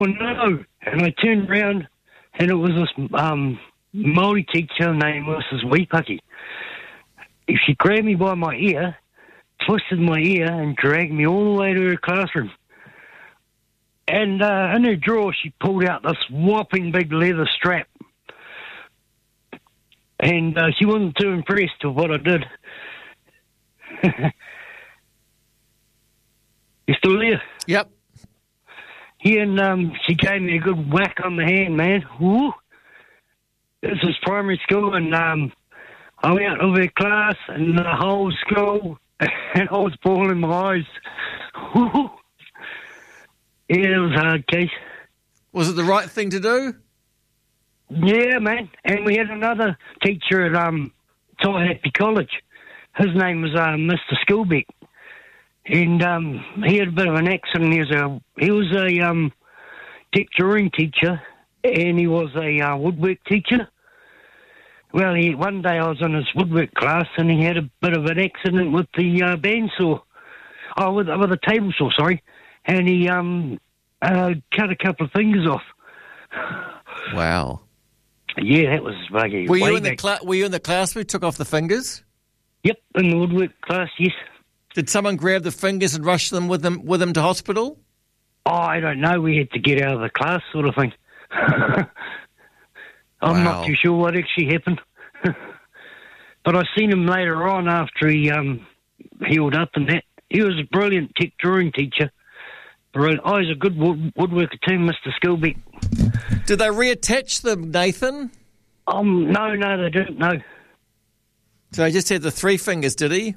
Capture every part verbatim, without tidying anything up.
Well, no. And I turned around, and it was this um, Māori teacher named Missus Wipaki. She grabbed me by my ear, twisted my ear, and dragged me all the way to her classroom. And uh, in her drawer, she pulled out this whopping big leather strap. And uh, she wasn't too impressed with what I did. You still there? Yep. Yeah, and um, she gave me a good whack on the hand, man. Woo! This was primary school, and um, I went out of her class and the whole school, and I was bawling my eyes. Woo! Yeah, it was hard, Keith. Was it the right thing to do? Yeah, man. And we had another teacher at um, Taihape College. His name was uh, Mister Schoolbeck. And um, he had a bit of an accident. He was a, he was a um, tech drawing teacher, and he was a uh, woodwork teacher. Well, he, one day I was in his woodwork class, and he had a bit of an accident with the uh, bandsaw. Oh, with, with a table saw, sorry. And he um, uh, cut a couple of fingers off. Wow. Yeah, that was buggy. Were you in the cla- Were you in the class where he took off the fingers? Yep, in the woodwork class, yes. Did someone grab the fingers and rush them with them with him to hospital? Oh, I don't know. We had to get out of the class, sort of thing. I'm Wow. not too sure what actually happened. But I seen him later on after he um, healed up and that. He was a brilliant tech drawing teacher. Brilliant. Oh, he's a good wood- woodworker too, Mister Schoolbeck. Did they reattach them, Nathan? Um, no, no, they didn't, no. So he just had the three fingers, did he?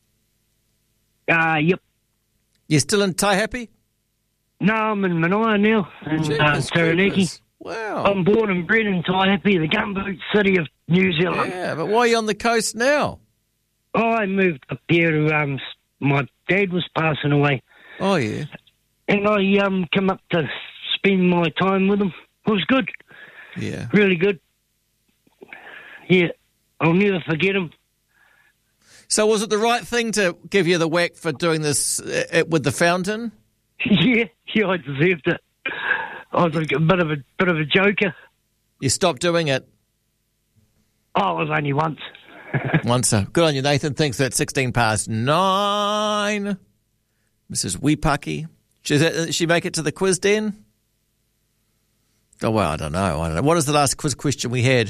Uh, yep. You still in Taihape? No, I'm in Manaia now, in uh, Jeepers Taranaki. creepers. Wow. I'm born and bred in Taihape, the gumboot city of New Zealand. Yeah, but why are you on the coast now? Oh, I moved up here to, um, my dad was passing away. Oh, yeah. And I um come up to spend my time with him. It was good. Yeah. Really good. Yeah, I'll never forget him. So was it the right thing to give you the whack for doing this uh, with the fountain? yeah, yeah, I deserved it. I was like a bit of a bit of a joker. You stopped doing it? Oh, it was only once. Once. Uh, good on you, Nathan. Thanks for that. sixteen past nine. Missus Wipaki. Did she make it to the quiz, Dan? Oh, well, I don't know. I don't know. What is the last quiz question we had?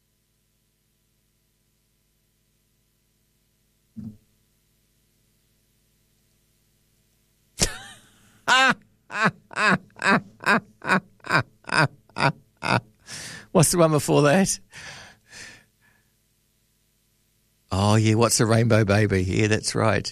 What's the one before that? Oh, yeah, what's a rainbow baby? Yeah, that's right.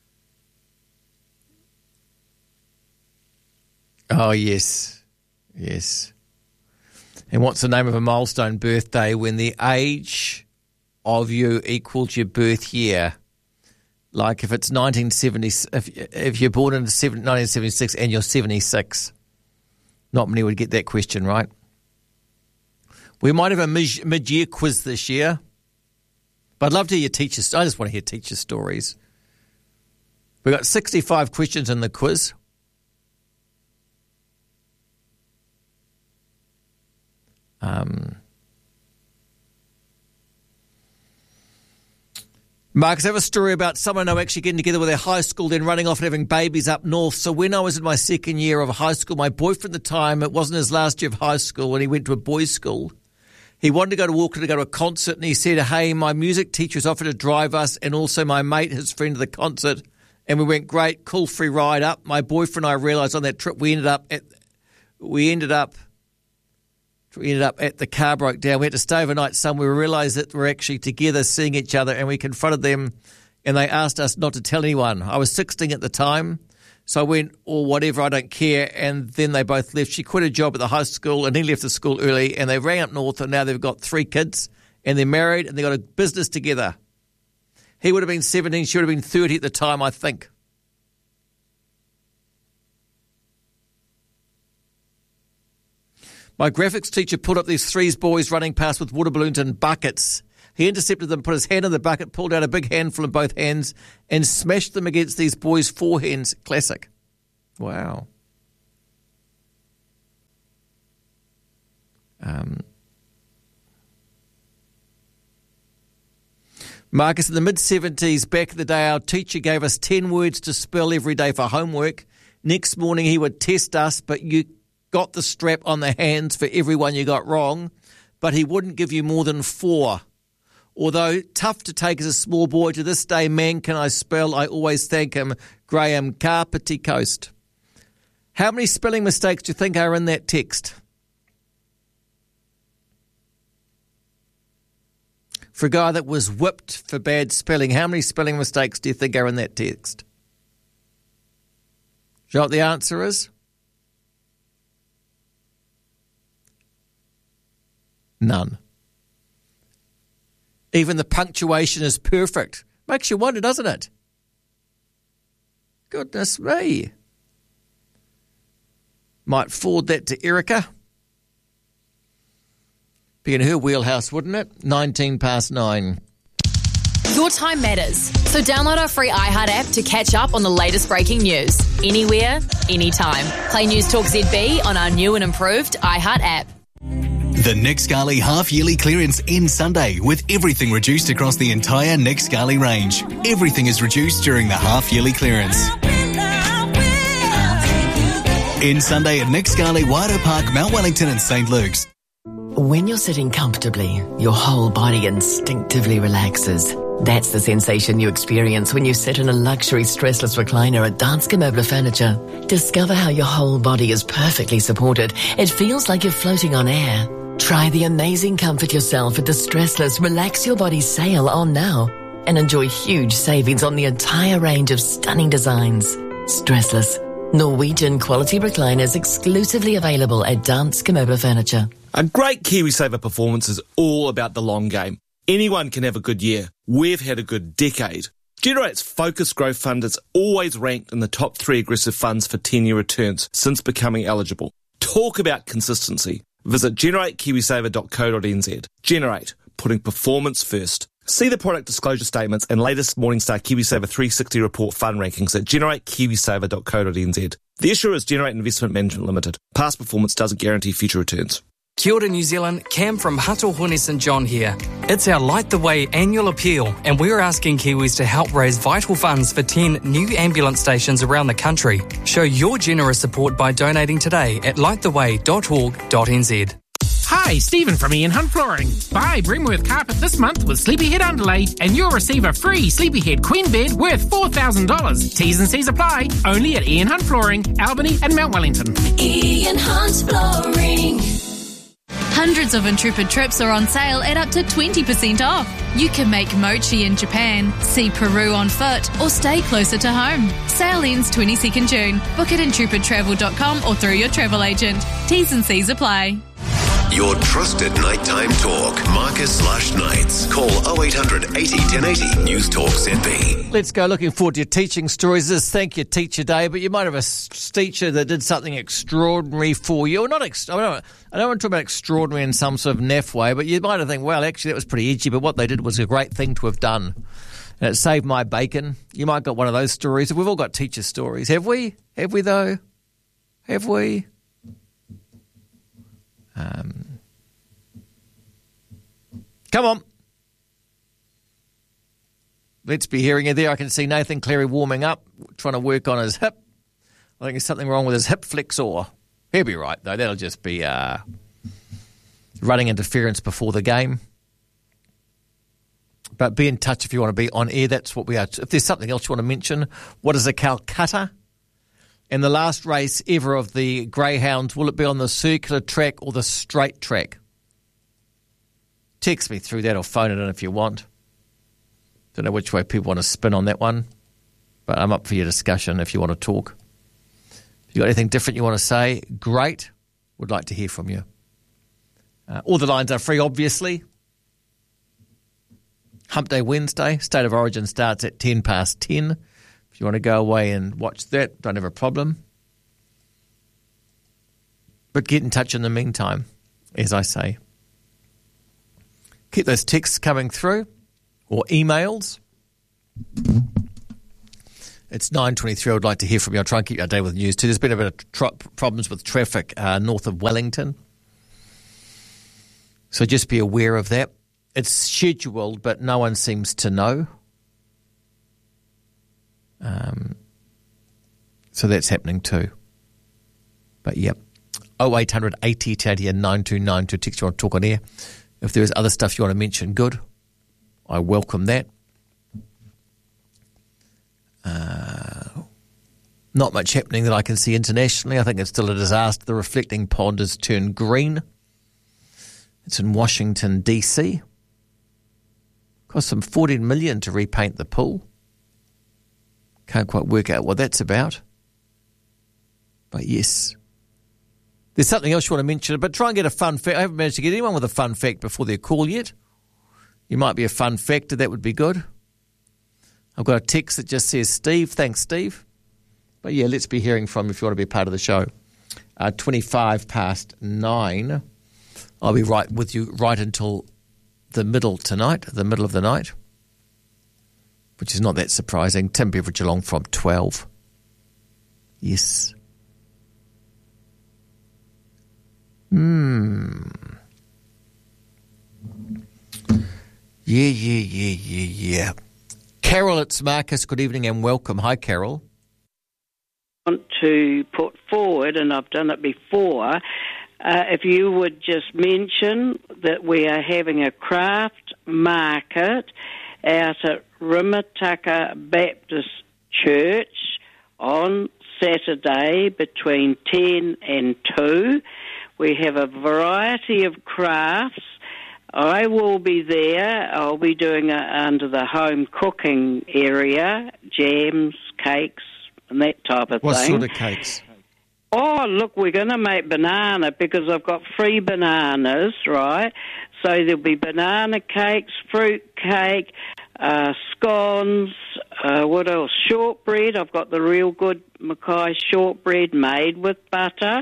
Oh, yes. Yes. And what's the name of a milestone birthday when the age of you equals your birth year? Like if it's nineteen seventy, if if you're born in nineteen seventy-six and you're seventy-six, not many would get that question right. We might have a mid- mid-year quiz this year, but I'd love to hear teachers. I just want to hear teacher stories. We've got sixty-five questions in the quiz. Um. Marcus, I have a story about someone I know actually getting together with their high school, then running off and having babies up north. So when I was in my second year of high school, my boyfriend at the time, it wasn't his last year of high school, and he went to a boys' school. He wanted to go to Walker to go to a concert, and he said, hey, my music teacher has offered to drive us, and also my mate, his friend, to the concert. And we went, great, cool, free ride up. My boyfriend and I realised on that trip we ended up at, we ended up, We ended up at the car broke down. We had to stay overnight somewhere. We realised that we're actually together seeing each other, and we confronted them and they asked us not to tell anyone. I was sixteen at the time, so I went, or oh, whatever, I don't care. And then they both left. She quit her job at the high school and he left the school early, and they rang up north, and now they've got three kids and they're married and they've got a business together. He would have been seventeen, she would have been thirty at the time, I think. My graphics teacher pulled up these three boys running past with water balloons and buckets. He intercepted them, put his hand in the bucket, pulled out a big handful in both hands, and smashed them against these boys' forehands. Classic. Wow. Marcus, in the mid-seventies, back in the day, our teacher gave us ten words to spell every day for homework. Next morning, he would test us, but you got the strap on the hands for every one you got wrong, but he wouldn't give you more than four. Although tough to take as a small boy, to this day, man, can I spell, I always thank him, Graham Carpety Coast. How many spelling mistakes do you think are in that text? For a guy that was whipped for bad spelling, how many spelling mistakes do you think are in that text? Do you know what the answer is? None. Even the punctuation is perfect. Makes you wonder, doesn't it? Goodness me. Might forward that to Erica. Be in her wheelhouse, wouldn't it? nineteen past nine. Your time matters. So download our free iHeart app to catch up on the latest breaking news. Anywhere, anytime. Play News Talk Z B on our new and improved iHeart app. The Nick Scali half-yearly clearance ends Sunday with everything reduced across the entire Nick Scali range. Everything is reduced during the half-yearly clearance. Ends Sunday at Nick Scali, Waido Park, Mount Wellington and Saint Luke's. When you're sitting comfortably, your whole body instinctively relaxes. That's the sensation you experience when you sit in a luxury stressless recliner at Danske Møbler Furniture. Discover how your whole body is perfectly supported. It feels like you're floating on air. Try the amazing comfort yourself at the stressless Relax Your Body sale on now and enjoy huge savings on the entire range of stunning designs. Stressless. Norwegian quality recliners exclusively available at Danske Møbler Furniture. A great KiwiSaver performance is all about the long game. Anyone can have a good year. We've had a good decade. Generate's Focus Growth Fund is always ranked in the top three aggressive funds for ten-year returns since becoming eligible. Talk about consistency. Visit generate kiwisaver dot co dot n z. Generate, putting performance first. See the product disclosure statements and latest Morningstar KiwiSaver three sixty report fund rankings at generate kiwisaver dot co dot n z. The issuer is Generate Investment Management Limited. Past performance doesn't guarantee future returns. Kia ora New Zealand, Cam from Hatohone St John here. It's our Light the Way annual appeal and we're asking Kiwis to help raise vital funds for ten new ambulance stations around the country. Show your generous support by donating today at light the way dot org dot n z. Hi, Stephen from Ian Hunt Flooring. Buy Brimworth Carpet this month with Sleepyhead Underlay and you'll receive a free Sleepyhead Queen Bed worth four thousand dollars. T's and C's apply. Only at Ian Hunt Flooring, Albany and Mount Wellington. Ian Hunt Flooring. Hundreds of Intrepid trips are on sale at up to twenty percent off. You can make mochi in Japan, see Peru on foot, or stay closer to home. Sale ends twenty-second June. Book at intrepid travel dot com or through your travel agent. T's and C's apply. Your trusted nighttime talk. Marcus slash nights. Call oh eight hundred eighty ten eighty. News Talk Z B. Let's go looking forward to your teaching stories. This is Thank You Teacher Day, but you might have a teacher that did something extraordinary for you. Or not ex- I, don't, I don't want to talk about extraordinary in some sort of naff way, but you might have think, well, actually, that was pretty edgy, but what they did was a great thing to have done. And it saved my bacon. You might have got one of those stories. We've all got teacher stories. Have we? Have we, though? Have we? Um, come on. Let's be hearing you there. I can see Nathan Cleary warming up, trying to work on his hip. I think there's something wrong with his hip flexor. He'll be right, though. That'll just be uh, running interference before the game. But be in touch if you want to be on air. That's what we are. If there's something else you want to mention, what is a Calcutta? And the last race ever of the Greyhounds, will it be on the circular track or the straight track? Text me through that or phone it in if you want. Don't know which way people want to spin on that one, but I'm up for your discussion if you want to talk. If you've got anything different you want to say, great. Would like to hear from you. Uh, all the lines are free, obviously. Hump Day Wednesday, State of Origin starts at ten past ten. If you want to go away and watch that, don't have a problem. But get in touch in the meantime, as I say. Keep those texts coming through or emails. It's nine twenty-three. I would like to hear from you. I'll try and keep you updated with news too. There's been a bit of tra- problems with traffic uh, north of Wellington. So just be aware of that. it's scheduled, but no one seems to know. Um, so that's happening too. But yep, oh eight hundred eighty eighty and nine two nine two text you want to talk on air. If there is other stuff you want to mention, good. I welcome that. Uh, not much happening that I can see internationally. I think it's still a disaster. The reflecting pond has turned green. It's in Washington, D C. Cost them fourteen million dollars to repaint the pool. Can't quite work out what that's about. But yes. There's something else you want to mention, but try and get a fun fact. I haven't managed to get anyone with a fun fact before their call yet. You might be a fun factor. That would be good. I've got a text that just says Steve. Thanks, Steve. But yeah, let's be hearing from you if you want to be a part of the show. Uh, twenty-five past nine. I'll be right with you right until the middle tonight, the middle of the night, which is not that surprising. Tim Beveridge along from twelve. Yes. Hmm. Yeah, yeah, yeah, yeah, yeah. Carol, it's Marcus. Good evening and welcome. Hi, Carol. I want to put forward, and I've done it before, uh, if you would just mention that we are having a craft market out at Rimataka Baptist Church on Saturday between ten and two. We have a variety of crafts. I will be there. I'll be doing it under the home cooking area, jams, cakes, and that type of what thing. What sort of cakes? Oh, look, we're going to make banana because I've got free bananas, right? So there'll be banana cakes, fruit cake, uh, scones, uh, what else? Shortbread. I've got the real good Mackay shortbread made with butter,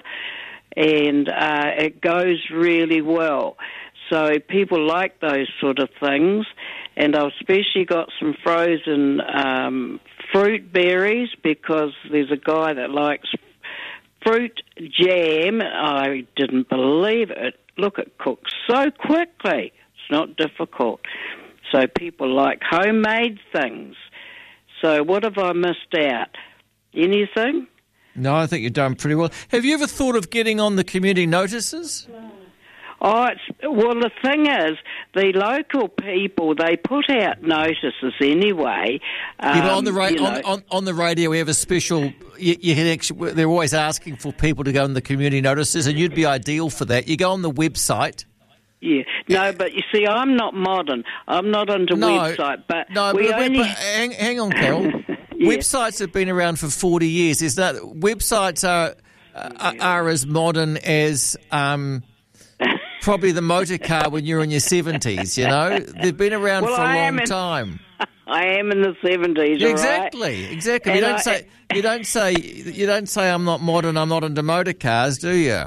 and uh, it goes really well. So people like those sort of things, and I've especially got some frozen um, fruit berries because there's a guy that likes fruit jam. I didn't believe it. Look, it cooks so quickly. It's not difficult. So people like homemade things. So what have I missed out? Anything? No, I think you've done pretty well. Have you ever thought of getting on the community notices? Oh, it's, well, the thing is, the local people, they put out notices anyway. Um, yeah, but on the ra- you know, on, on, on the radio, we have a special. You, you had actually, they're always asking for people to go on the community notices, and you'd be ideal for that. You go on the website. Yeah, no, but you see, I'm not modern. I'm not onto no, website, but no, we but, only. But hang, hang on, Carol. Yeah. Websites have been around for forty years. Is that websites are are, are as modern as um, probably the motor car when you're in your seventies? You know, they've been around well, for a I long in, time. I am in the seventies. Exactly, right? exactly. And you don't I, say you don't say you don't say I'm not modern. I'm not into motor cars, do you?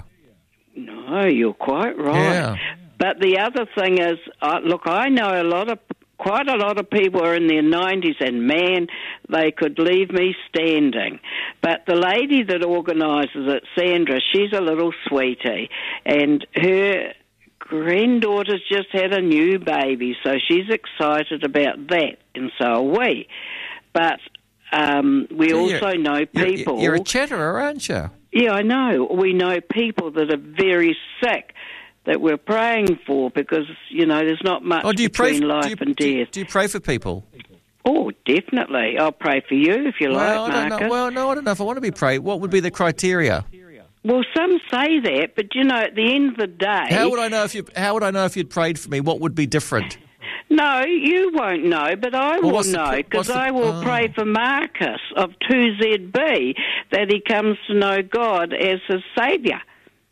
No, you're quite right. Yeah. But the other thing is, uh, look, I know a lot of. Quite a lot of people are in their nineties, and man, they could leave me standing. But the lady that organises it, Sandra, she's a little sweetie, and her granddaughter's just had a new baby, so she's excited about that, and so are we. But um, we you're, also know people... You're, you're a chatterer, aren't you? Yeah, I know. We know people that are very sick that we're praying for because, you know, there's not much oh, do you between pray for, life do you, and death. Do you, do you pray for people? Oh, definitely. I'll pray for you if you well, like, I don't Marcus. know. Well, no, I don't know if I want to be prayed. What would be the criteria? Well, some say that, but, you know, at the end of the day... How would I know if you? How would I know if you'd prayed for me? What would be different? No, you won't know, but I well, will know, because I will oh. pray for Marcus of two Z B that he comes to know God as his saviour.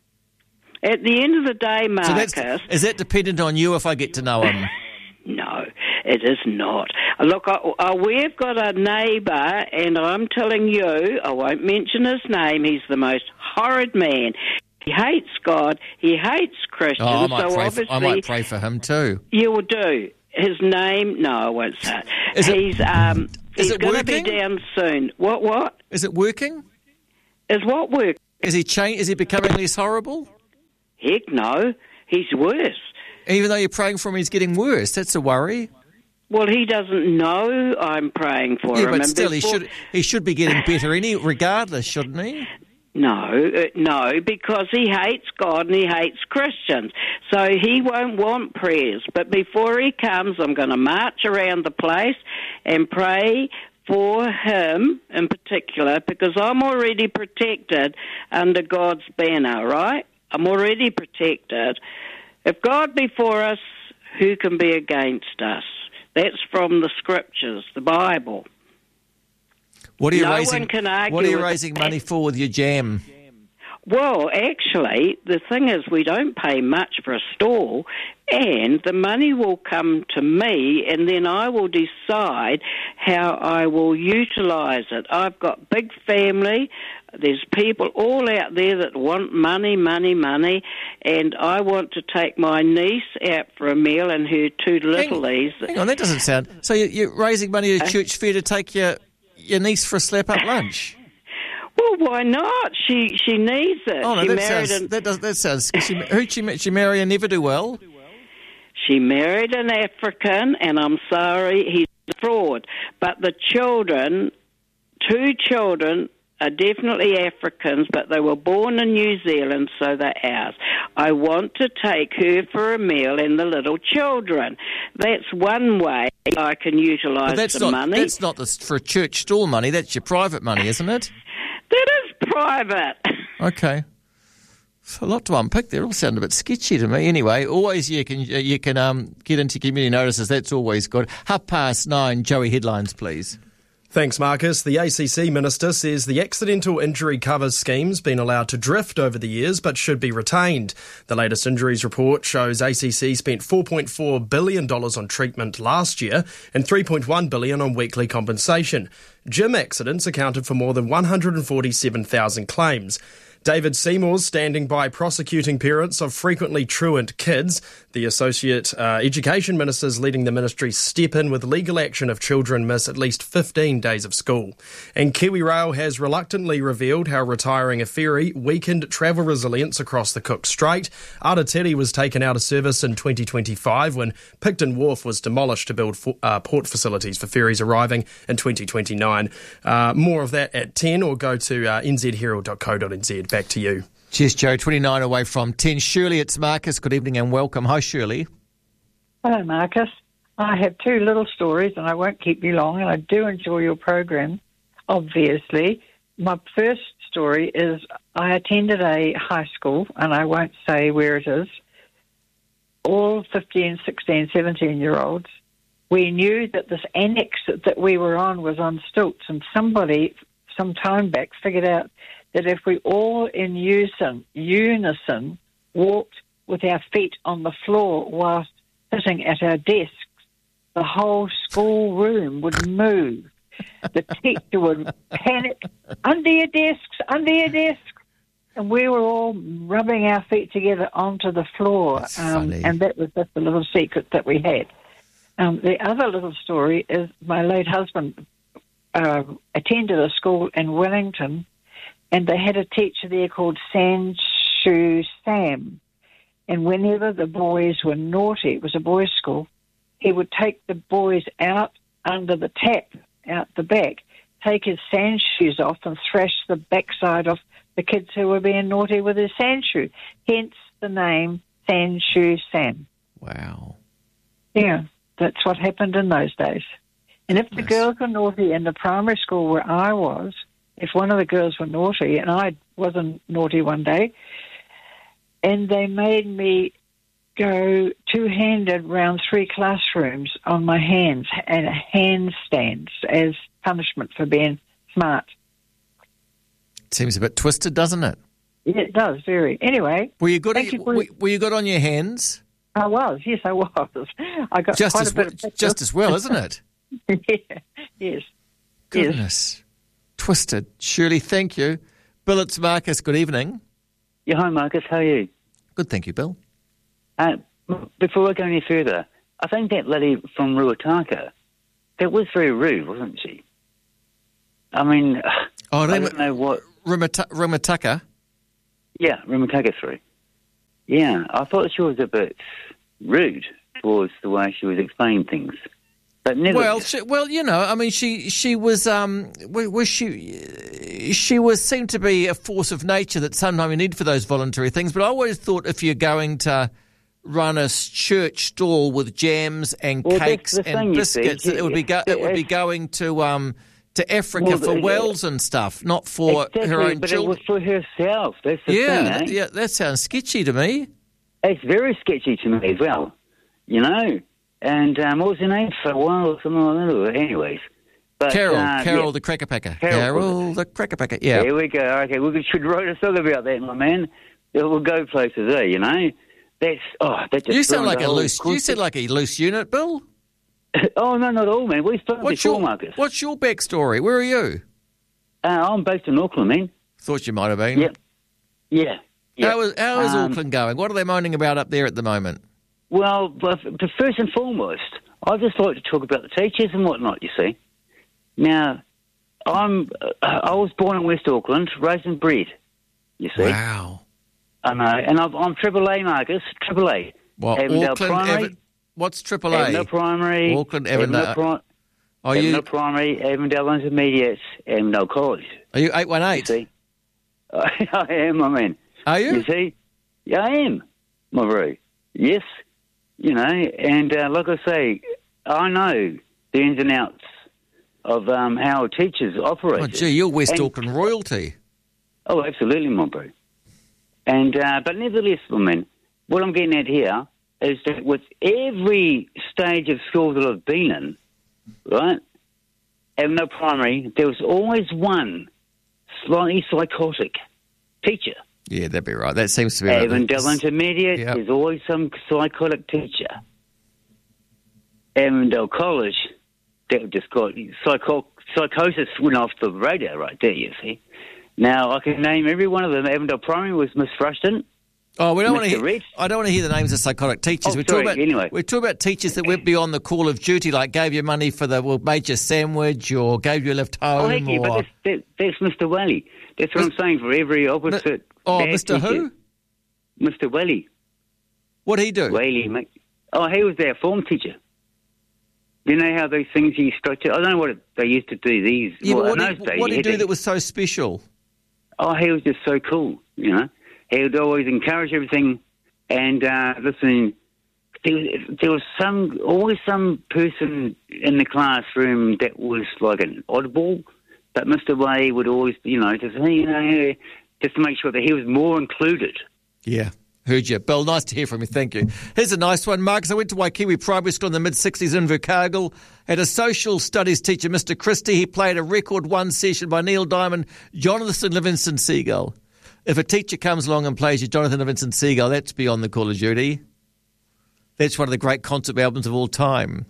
At the end of the day, Marcus... So that's, is that dependent on you if I get to know him? No, it is not. Look, I, I, we've got a neighbour, and I'm telling you, I won't mention his name, he's the most horrid man. He hates God, he hates Christians, oh, I might so pray obviously... For, I might pray for him too. You will do. His name... No, I won't say it. Is he's it, um, is he's it going to be down soon. What, what? Is it working? Is what working? Is he, cha- is he becoming less horrible? Heck no, he's worse. Even though you're praying for him, he's getting worse. That's a worry. Well, he doesn't know I'm praying for yeah, him. but and still, before... he should he should be getting better, any regardless, shouldn't he? No, uh, no, because he hates God and he hates Christians. So he won't want prayers. But before he comes, I'm going to march around the place and pray for him in particular, because I'm already protected under God's banner, right? I'm already protected. If God be for us, who can be against us? That's from the scriptures, the Bible. What are you no raising? one can argue what are you with raising that. money for with your jam? Well, actually, the thing is we don't pay much for a stall, and the money will come to me, and then I will decide how I will utilise it. I've got big family. There's people all out there that want money, money, money, and I want to take my niece out for a meal and her two littlies. Hang, hang on, that doesn't sound... So you're, you're raising money to uh, church fair to take your, your niece for a slap-up lunch? Well, why not? She she needs it. Oh, no, she that married sounds... an, That, does, that sounds... She, who'd she, she marry and never do well? She married an African, and I'm sorry, he's a fraud. But the children, two children... are definitely Africans, but they were born in New Zealand, so they're ours. I want to take her for a meal and the little children. That's one way I can utilise the not, money. That's not the, for a church stall money, that's your private money, isn't it? That is private. Okay. A lot to unpick there. It all sounded a bit sketchy to me. Anyway, always you can you can um, get into community notices. That's always good. Half past nine, Joey, headlines, please. Thanks, Marcus. The A C C Minister says the accidental injury cover scheme's been allowed to drift over the years but should be retained. The latest injuries report shows A C C spent four point four billion dollars on treatment last year and three point one billion dollars on weekly compensation. Gym accidents accounted for more than one hundred forty-seven thousand claims. David Seymour's standing by prosecuting parents of frequently truant kids. The Associate uh, Education Minister's leading the ministry step in with legal action if children miss at least fifteen days of school. And KiwiRail has reluctantly revealed how retiring a ferry weakened travel resilience across the Cook Strait. Aratiri was taken out of service in twenty twenty-five when Picton Wharf was demolished to build for, uh, port facilities for ferries arriving in twenty twenty-nine. Uh, more of that at ten, or go to uh, n z herald dot co dot n z. Back to you. Cheers, Joe. twenty-nine away from ten. Shirley, it's Marcus. Good evening and welcome. Hi, Shirley. Hello, Marcus. I have two little stories and I won't keep you long, and I do enjoy your program, obviously. My first story is I attended a high school, and I won't say where it is. All fifteen, sixteen, seventeen-year-olds, we knew that this annex that we were on was on stilts, and somebody some time back figured out that if we all in unison, unison walked with our feet on the floor whilst sitting at our desks, the whole school room would move. The teacher would panic, under your desks, under your desks. And we were all rubbing our feet together onto the floor. Um, and that was just a little secret that we had. Um, the other little story is my late husband uh, attended a school in Wellington, and they had a teacher there called Sandshoe Sam. And whenever the boys were naughty, it was a boys' school, he would take the boys out under the tap, out the back, take his sand shoes off and thrash the backside off the kids who were being naughty with his sand shoe. Hence the name Sandshoe Sam. Wow. Yeah, that's what happened in those days. And if the yes. girls were naughty in the primary school where I was, if one of the girls were naughty, and I wasn't naughty one day, and they made me go two-handed round three classrooms on my hands and handstands as punishment for being smart. Seems a bit twisted, doesn't it? Yeah, it does, very. Anyway. Were you good, thank at, you for, were, were you good on your hands? I was, yes, I was. I got just quite as a bit well, of just as well, isn't it? Yeah, yes. Goodness. Yes. Twisted. Shirley, thank you. Bill, it's Marcus. Good evening. Yeah, hi, Marcus. How are you? Good, thank you, Bill. Uh, before I go any further, I think that lady from Ruataka, that was very rude, wasn't she? I mean, oh, I Rima, don't know what... Rumata- Rumataka? Yeah, Rumataka through. Yeah, I thought she was a bit rude towards the way she was explaining things. But never. Well, she, well, you know, I mean, she she was um was she she was seemed to be a force of nature that sometimes you need for those voluntary things. But I always thought if you're going to run a church stall with jams and well, cakes and thing, biscuits, see, it would be go, it would be going to um to Africa well, for yeah. wells and stuff, not for exactly, her own but children. But it was for herself. That's the yeah, thing, eh? that, yeah, that sounds sketchy to me. It's very sketchy to me as well, you know. And um, what was her name for a while or something like that? Anyways. But, Carol, uh, Carol yeah. the Cracker Packer. Carol, Carol the Cracker Packer, yeah. There we go. Okay, we should write a song about that, my man. It will go places there, you know. That's, oh, that just You sound ruined like the a whole loose, you concept. sound like a loose unit, Bill. Oh, no, not all, man. We've spoken What's before, your, Marcus. what's your backstory? Where are you? Uh, I'm based in Auckland, man. Thought you might have been. Yep. Yeah. Yep. How is, how is Um, Auckland going? What are they moaning about up there at the moment? Well, but but first and foremost, I'd just like to talk about the teachers and whatnot, you see. Now, I'm, uh, I was born in West Auckland, raised and bred, you see. Wow. I know, and I've, I'm Triple A, Marcus, Triple A. What, Avondale Auckland, Primary. Evan, what's Triple A? Avondale Primary. Auckland, Avondale, Avondale. Pri- Are you, Avondale Primary, Avondale Intermediates, Avondale College. are you eight one eight? You see? I am, my man. Are you? You see? Yeah, I am, my bro. Yes. You know, and uh, like I say, I know the ins and outs of um, how teachers operate. Oh, gee, you're West And- Auckland royalty. Oh, absolutely, my bro. And uh, but nevertheless, woman, what I'm getting at here is that with every stage of school that I've been in, right, and no primary, there was always one slightly psychotic teacher. Yeah, that'd be right. That seems to be Avondale right. Intermediate, Yep. there's always some psychotic teacher. Avondale College, that just got psycho- psychosis went off the radar right there, you see. Now, I can name every one of them. Avondale Primary was Miss Rushton. Oh, we don't want to Mister hear. Red. I don't want to hear the names of psychotic teachers. Oh, we're sorry, talking about anyway. we're talking about teachers that went beyond the call of duty, like gave you money for the well, made you a sandwich or gave you a lift home. Oh, heck yeah, or but that's, that, that's Mister Wally. That's what I'm saying for every opposite. oh, bad Mister teacher. Who? Mister Wally. What'd he do? Wally, mate. Oh, he was our form teacher. You know how those things you structure? I don't know what it, they used to do these. Yeah, well, but what in did, those days, what did you he had do to- that was so special? Oh, he was just so cool, you know. He would always encourage everything, and uh, listen, there was, there was some always some person in the classroom that was like an oddball, but Mister Way would always, you know, just you know, just to make sure that he was more included. Yeah. Heard you. Bill, nice to hear from you. Thank you. Here's a nice one, Marcus. I went to Waikiwi Primary School in the mid-sixties in Invercargill. Had a social studies teacher, Mister Christie. He played a record one session by Neil Diamond, Jonathan Livingston Seagull. If a teacher comes along and plays you Jonathan Livingston Seagull, that's beyond the call of duty. That's one of the great concert albums of all time.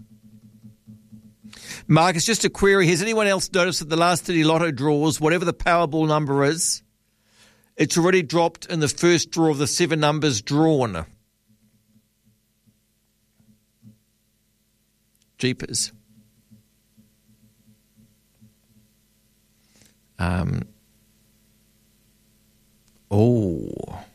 Marcus, just a query. Has anyone else noticed that the last thirty lotto draws, whatever the Powerball number is, it's already dropped in the first draw of the seven numbers drawn? Jeepers. Um. Oh.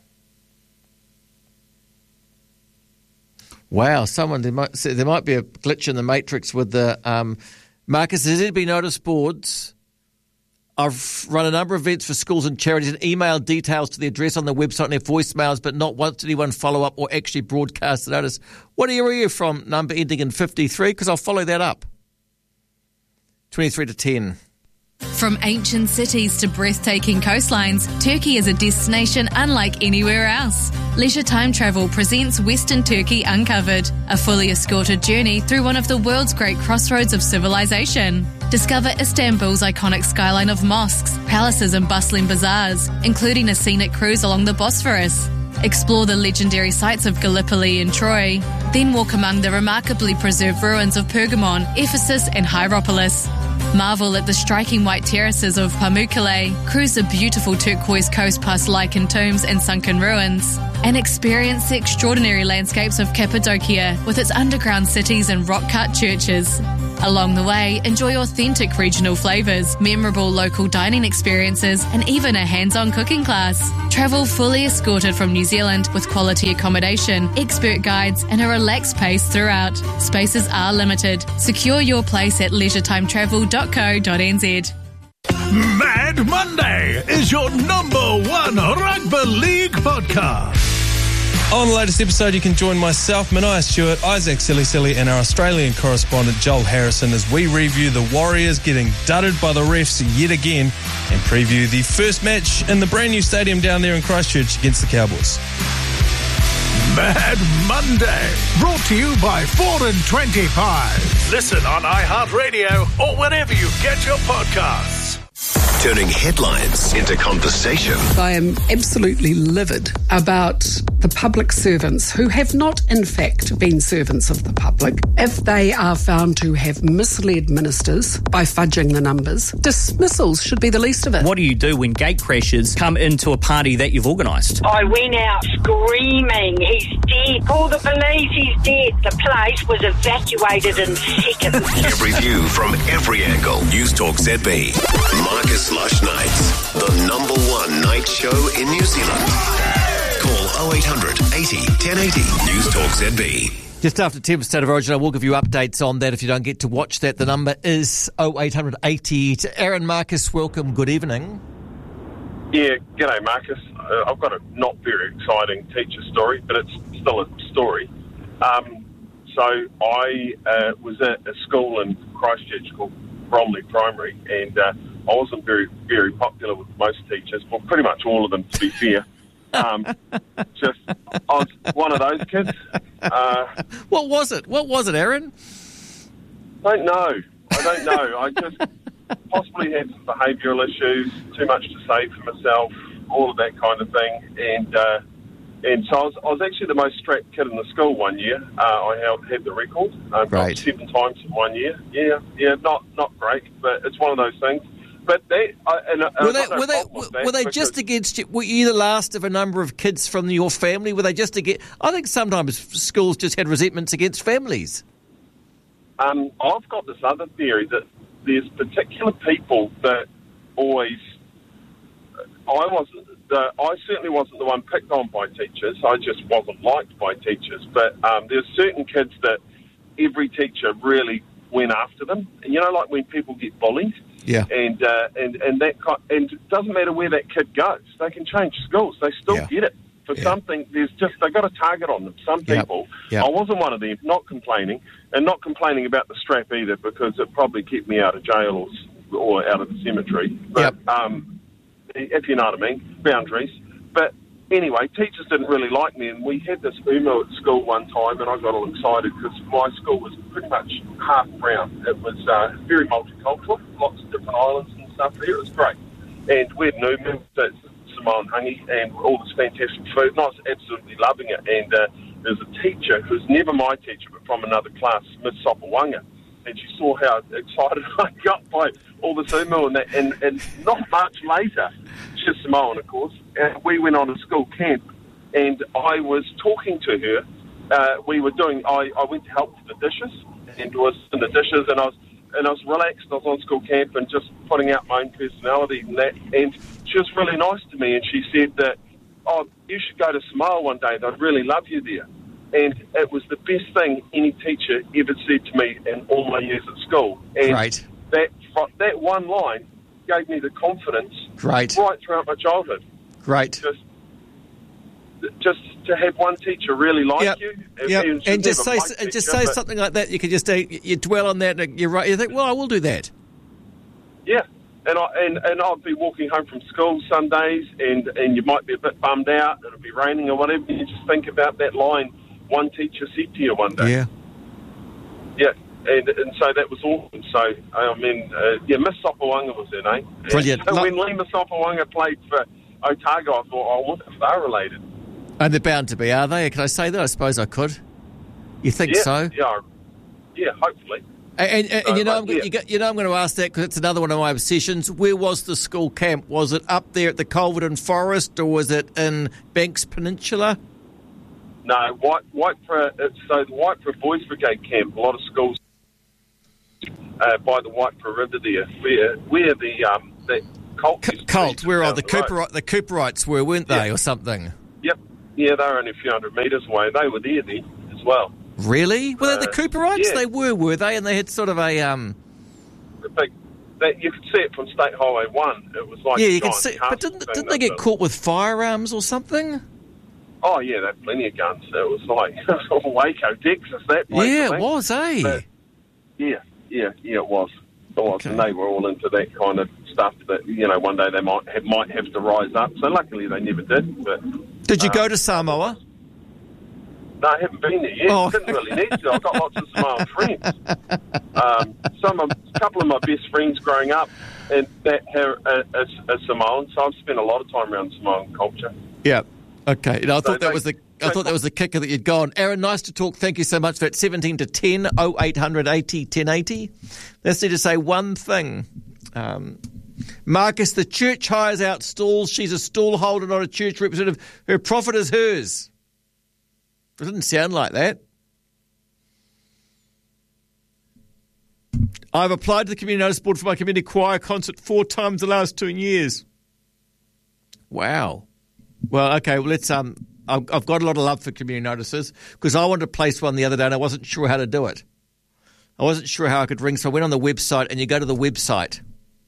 Wow, someone, there might, there might be a glitch in the matrix with the... Um, Marcus, has anybody noticed boards? I've run a number of events for schools and charities and emailed details to the address on the website and their voicemails, but not once did anyone follow up or actually broadcast the notice. What area are you from, number ending in fifty-three? Because I'll follow that up. twenty-three to ten. From ancient cities to breathtaking coastlines, Turkey is a destination unlike anywhere else. Leisure Time Travel presents Western Turkey Uncovered, a fully escorted journey through one of the world's great crossroads of civilization. Discover Istanbul's iconic skyline of mosques, palaces and bustling bazaars, including a scenic cruise along the Bosphorus. Explore the legendary sites of Gallipoli and Troy, then walk among the remarkably preserved ruins of Pergamon, Ephesus and Hierapolis. Marvel at the striking white terraces of Pamukkale, cruise the beautiful turquoise coast past lichened tombs and sunken ruins, and experience the extraordinary landscapes of Cappadocia with its underground cities and rock-cut churches. Along the way, enjoy authentic regional flavours, memorable local dining experiences, and even a hands-on cooking class. Travel fully escorted from New Zealand with quality accommodation, expert guides, and a relaxed pace throughout. Spaces are limited. Secure your place at leisure time travel dot co dot n z. Mad Monday is your number one rugby league podcast. On the latest episode, you can join myself, Mania Stewart, Isaac Silly Silly, and our Australian correspondent Joel Harrison as we review the Warriors getting dudded by the refs yet again and preview the first match in the brand new stadium down there in Christchurch against the Cowboys. Mad Monday, brought to you by four and twenty-five. Listen on iHeartRadio or wherever you get your podcasts. Turning headlines into conversation. I am absolutely livid about the public servants who have not, in fact, been servants of the public. If they are found to have misled ministers by fudging the numbers, dismissals should be the least of it. What do you do when gate crashers come into a party that you've organised? I went out screaming, he's dead. Call the police, he's dead. The place was evacuated in seconds. Every view from every angle. News Talk Z B. Marcus Lush Nights, the number one night show in New Zealand. Call oh eight hundred eighty ten eighty. News Talk Z B. Just after ten State of Origin, I will give you updates on that if you don't get to watch that. The number is oh eight hundred eighty. To Aaron Marcus, welcome. Good evening. Yeah, g'day Marcus. Uh, I've got a not very exciting teacher story, but it's still a story. Um, so I uh, was at a school in Christchurch called Bromley Primary, and uh, I wasn't very, very popular with most teachers, well, pretty much all of them, to be fair. Um, just, I was one of those kids. Uh, what was it? What was it, Aaron? I don't know. I don't know. I just possibly had some behavioural issues, too much to say for myself, all of that kind of thing. And uh, and so I was, I was actually the most strapped kid in the school one year. Uh, I held, had the record. Uh, right. Seven times in one year. Yeah, yeah, not not great, but it's one of those things. But they, uh, and, uh, were they, no were they, were they just against you? Were you the last of a number of kids from your family? Were they just against? I think sometimes schools just had resentments against families. Um, I've got this other theory that there's particular people that always. I wasn't. The, I certainly wasn't the one picked on by teachers. I just wasn't liked by teachers. But um, there's certain kids that every teacher really went after them. And you know, like when people get bullied. Yeah. And uh, and and that and it doesn't matter where that kid goes. They can change schools. They still yeah. get it for yeah. something. There's just they got a target on them. Some people. Yep. Yep. I wasn't one of them. Not complaining and not complaining about the strap either, because it probably kept me out of jail or or out of the cemetery. But yep. um, if you know what I mean, boundaries. But anyway, teachers didn't really like me, and we had this umo at school one time, and I got all excited because my school was pretty much half brown. It was uh, very multicultural, lots of different islands and stuff there. It was great. And we had umo, that's Samoan hangi, and all this fantastic food, and I was absolutely loving it. And uh, there's a teacher who's never my teacher, but from another class, Miss Sopawanga, and she saw how excited I got by all this umo and that, and, and not much later, she's Samoan, of course, and we went on a school camp, and I was talking to her. Uh, we were doing, I, I went to help with the dishes, and was in the dishes, and I was and I was relaxed. I was on school camp and just putting out my own personality and that, and she was really nice to me, and she said that, oh, you should go to Samoa one day, they'd really love you there. And it was the best thing any teacher ever said to me in all my years at school. And right. that that one line gave me the confidence right, right throughout my childhood. Right. Just, just to have one teacher really like yep. you, yep. and, and just say teacher, just say something like that. You can just uh, you dwell on that, and you're right. You think, well, I will do that. Yeah. And I and, and I'd be walking home from school some days, and, and you might be a bit bummed out. It'll be raining or whatever. You just think about that line one teacher said to you one day. Yeah. Yeah. And and so that was awesome. So, I mean, uh, yeah, Miss Sopawanga was her name. Brilliant. And so when Lima Sopawanga played for Otago, I thought, oh, I wonder if they're related. And they're bound to be, are they? Can I say that? I suppose I could. You think yeah, so? Yeah, yeah, hopefully. And, and, and so, you know, uh, I'm, yeah. you, got, you know, I'm going to ask that because it's another one of my obsessions. Where was the school camp? Was it up there at the Culverton Forest, or was it in Banks Peninsula? No, White White for it's so the White for Boys Brigade camp. A lot of schools uh, by the Waipara River there, where where the um, that cult used to Cult, be where down are the the road. Cooper the Cooperites were, weren't they, Yeah. or something? Yep. Yeah, they were only a few hundred metres away. They were there then as well. Really? Were Uh, they the Cooperites? yeah. They were, were they? And they had sort of a um. The big, that you could see it from State Highway One. It was like yeah, a you can giant see. castle But didn't thing didn't they that get built. caught with firearms or something? Oh yeah, they had plenty of guns. It was like it was all Waco, Texas. That place, Yeah, I it think. was, eh? But, yeah, yeah, yeah, it was. It was, and they were all into that kind of stuff. That you know, one day they might have, might have to rise up. So luckily they never did. But Did you um, go to Samoa? No, I haven't been there yet. Oh. Didn't really need to. I've got lots of Samoan friends. Um, some of, a couple of my best friends growing up, and that are, are, are, are Samoan. So I've spent a lot of time around Samoan culture. Yeah. Okay. You know, I So thought that they- was the I thought that was the kicker that you'd gone. Aaron, nice to talk. Thank you so much for that. Seventeen to ten, oh eight hundred eighty ten eighty. Let's need to say one thing. Um, Marcus, the church hires out stalls. She's a stall holder, not a church representative. Her profit is hers. It didn't sound like that. I've applied to the Community Notice Board for my community choir concert four times the last two years. Wow. Well, okay, well, let's... um. I've, I've got a lot of love for community notices because I wanted to place one the other day and I wasn't sure how to do it. I wasn't sure how I could ring, so I went on the website, and you go to the website.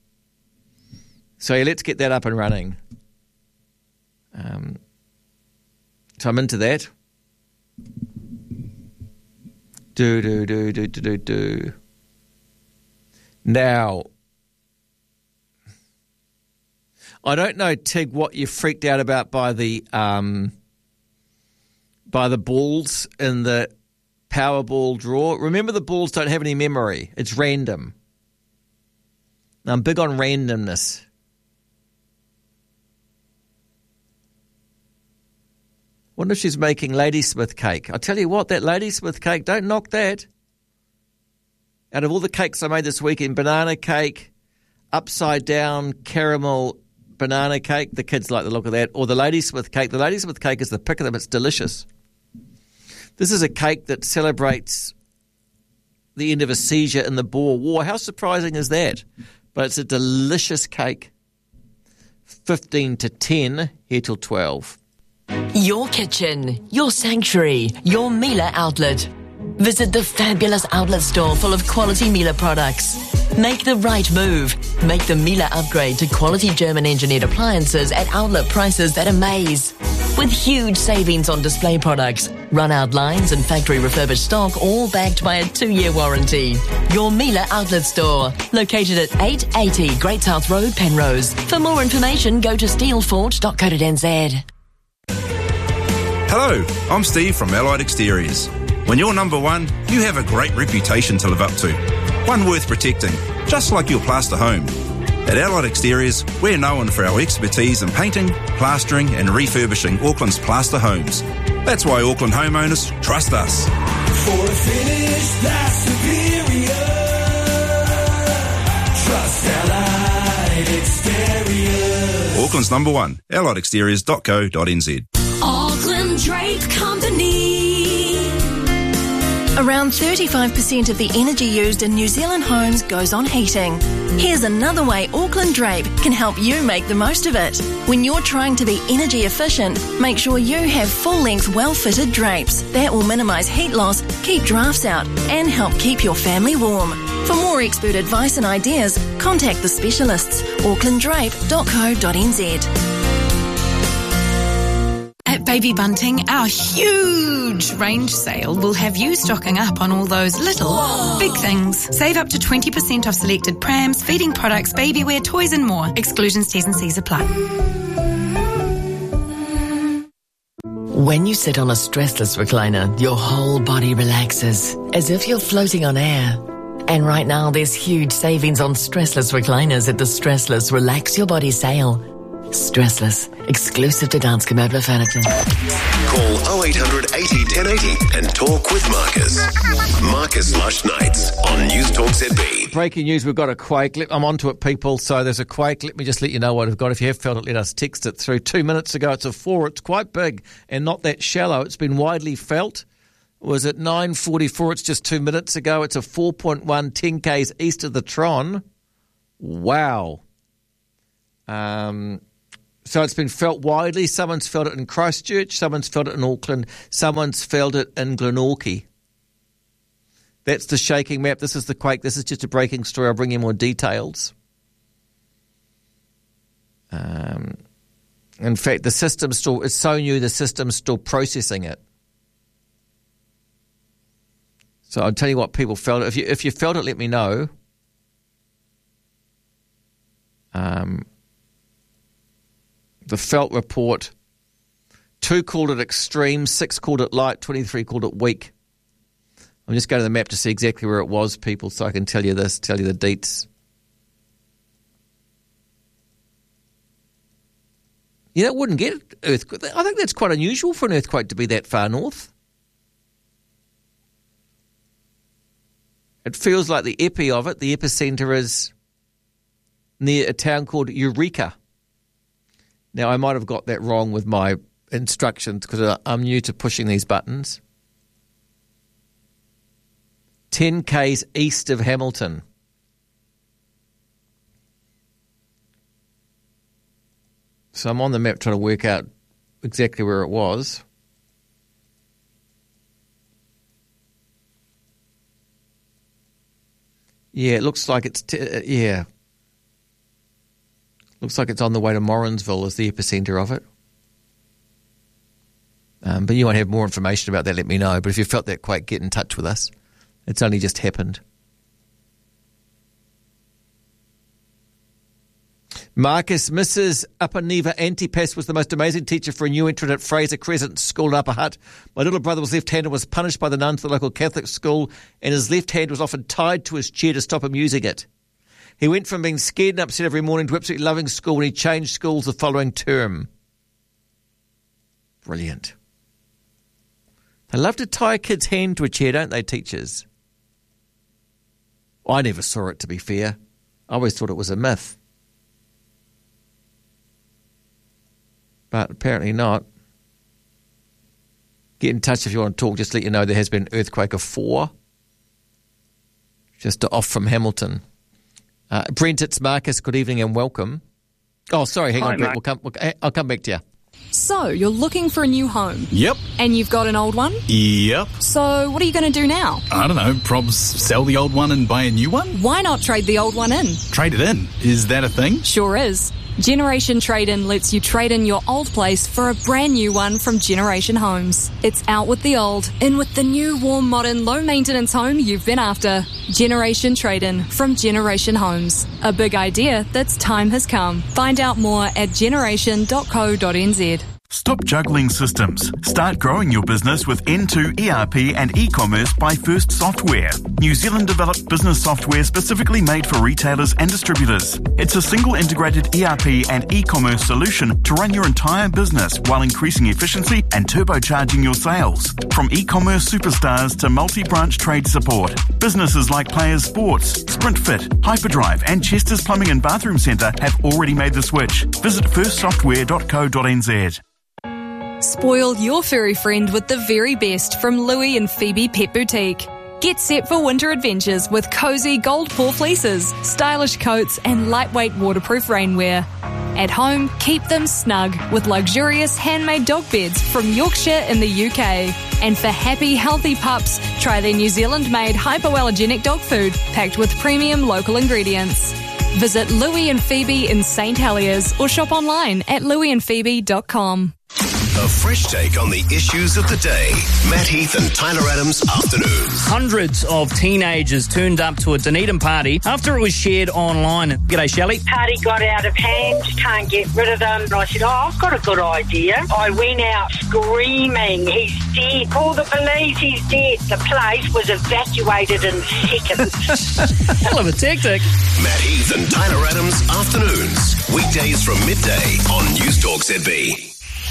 So yeah, let's get that up and running. Um, so I'm into that. Do, do, do, do, do, do, do. Now, I don't know, Tig, what you're freaked out about by the um, by the balls in the Powerball draw. Remember, the balls don't have any memory. It's random. I'm big on randomness. Wonder if she's making Ladysmith cake. I tell you what, that Ladysmith cake, don't knock that. Out of all the cakes I made this weekend, banana cake, upside down caramel banana cake, the kids like the look of that, or the Ladysmith cake. The Ladysmith cake is the pick of them. It's delicious. This is a cake that celebrates the end of a seizure in the Boer War. How surprising is that? But it's a delicious cake. fifteen to ten, here till twelve. Your kitchen, your sanctuary, your Miele outlet. Visit the fabulous outlet store full of quality Miele products. Make the right move. Make the Miele upgrade to quality German-engineered appliances at outlet prices that amaze. With huge savings on display products, run-out lines and factory refurbished stock, all backed by a two-year warranty. Your Miele outlet store, located at eight eighty Great South Road, Penrose. For more information, go to steelfort dot co dot n z. Hello, I'm Steve from Allied Exteriors. When you're number one, you have a great reputation to live up to. One worth protecting, just like your plaster home. At Allied Exteriors, we're known for our expertise in painting, plastering and refurbishing Auckland's plaster homes. That's why Auckland homeowners trust us. For a finish that's superior, trust Allied Exteriors. Auckland's number one, allied exteriors dot co dot n z. Auckland Drape Company. Around thirty-five percent of the energy used in New Zealand homes goes on heating. Here's another way Auckland Drape can help you make the most of it. When you're trying to be energy efficient, make sure you have full-length, well-fitted drapes. That will minimise heat loss, keep drafts out, and help keep your family warm. For more expert advice and ideas, contact the specialists. auckland drape dot co dot n z. At Baby Bunting, our huge range sale will have you stocking up on all those little, Whoa. big things. Save up to twenty percent off selected prams, feeding products, baby wear, toys and more. Exclusions, T's and C's apply. When you sit on a stressless recliner, your whole body relaxes, as if you're floating on air. And right now, there's huge savings on stressless recliners at the Stressless Relax Your Body sale. Stressless, exclusive to Danske Möbler Furniture. Call oh eight hundred eighty ten eighty and talk with Marcus. Marcus Lush Nights on News Talk Z B. Breaking news, we've got a quake. I'm onto it, people. So there's a quake. Let me just let you know what I've got. If you have felt it, let us text it through. Two minutes ago, it's a four. It's quite big and not that shallow. It's been widely felt. was at nine forty-four. It's just two minutes ago. It's a four point one, ten kays east of the Tron. Wow. Um, so it's been felt widely. Someone's felt it in Christchurch. Someone's felt it in Auckland. Someone's felt it in Glenorchy. That's the shaking map. This is the quake. This is just a breaking story. I'll bring you more details. Um, in fact, the system's still, it's so new, the system's still processing it. So I'll tell you what people felt. If you if you felt it, let me know. Um, the felt report, two called it extreme, six called it light, twenty-three called it weak. I'm just going to the map to see exactly where it was, people, so I can tell you this, tell you the deets. You know, it wouldn't get earthquake. I think that's quite unusual for an earthquake to be that far north. It feels like the epi of it, the epicenter is near a town called Eureka. Now, I might have got that wrong with my instructions because I'm new to pushing these buttons. ten kays east of Hamilton. So I'm on the map trying to work out exactly where it was. Yeah, it looks like it's, t- uh, yeah. Looks like it's on the way to Morrinsville as the epicenter of it. Um, but you won't have more information about that, let me know. But if you felt that quake, get in touch with us. It's only just happened. Marcus, Missus Uperneva Antipas was the most amazing teacher for a new entrant at Fraser Crescent School in Upper Hutt. My little brother was left-handed, was punished by the nuns at the local Catholic school, and his left hand was often tied to his chair to stop him using it. He went from being scared and upset every morning to absolutely loving school when he changed schools the following term. Brilliant. They love to tie a kid's hand to a chair, don't they, teachers? I never saw it, to be fair. I always thought it was a myth. But apparently not. Get in touch if you want to talk. Just let you know there has been an earthquake of four. Just off from Hamilton. Uh, Brent, it's Marcus. Good evening and welcome. Oh, sorry, hang Hi, on, Brent. Mark. We'll come, we'll, I'll come back to you. So, you're looking for a new home. Yep. And you've got an old one? Yep. So, what are you going to do now? I don't know, probs sell the old one and buy a new one? Why not trade the old one in? Trade it in? Is that a thing? Sure is. Generation Trade-In lets you trade in your old place for a brand new one from Generation Homes. It's out with the old, in with the new, warm, modern, low-maintenance home you've been after. Generation Trade-In from Generation Homes. A big idea that's time has come. Find out more at generation dot co dot n z. Stop juggling systems. Start growing your business with N two E R P and e-commerce by First Software. New Zealand developed business software specifically made for retailers and distributors. It's a single integrated E R P and e-commerce solution to run your entire business while increasing efficiency and turbocharging your sales. From e-commerce superstars to multi-branch trade support, businesses like Players Sports, SprintFit, Hyperdrive and Chester's Plumbing and Bathroom Centre have already made the switch. Visit first software dot co dot n z. Spoil your furry friend with the very best from Louie and Phoebe Pet Boutique. Get set for winter adventures with cosy gold paw fleeces, stylish coats and lightweight waterproof rainwear. At home, keep them snug with luxurious handmade dog beds from Yorkshire in the U K. And for happy, healthy pups, try their New Zealand-made hypoallergenic dog food packed with premium local ingredients. Visit Louie and Phoebe in Saint Heliers or shop online at louie and phoebe dot com. A fresh take on the issues of the day. Matt Heath and Tyler Adams Afternoons. Hundreds of teenagers turned up to a Dunedin party after it was shared online. G'day, Shelley. Party got out of hand, can't get rid of them. And I said, oh, I've got a good idea. I went out screaming, he's dead. Call the police, he's dead. The place was evacuated in seconds. Hell of a tactic. Matt Heath and Tyler Adams Afternoons. Weekdays from midday on News Talk Z B.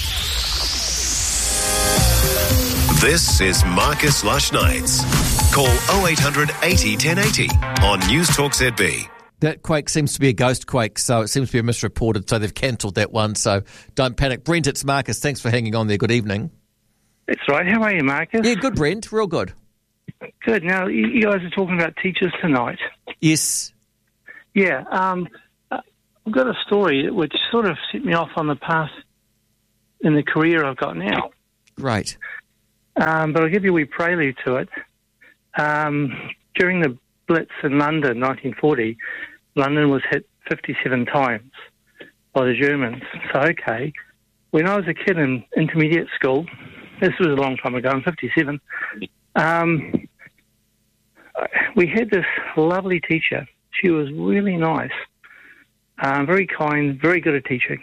This is Marcus Lush Nights. Call oh eight hundred eighty ten eighty on News Talk Z B. That quake seems to be a ghost quake, so it seems to be misreported, so they've cancelled that one, so don't panic. Brent, it's Marcus. Thanks for hanging on there. Good evening. That's right. How are you, Marcus? Yeah, good, Brent. Real good. Good. Now, you, you guys are talking about teachers tonight. Yes. Yeah. Um, I've got a story which sort of set me off on the path in the career I've got now. Right. Um, but I'll give you a wee prelude to it. Um, during the Blitz in London, nineteen forty, London was hit fifty-seven times by the Germans. So, okay, when I was a kid in intermediate school, this was a long time ago, I'm fifty-seven, um, we had this lovely teacher. She was really nice, um, very kind, very good at teaching.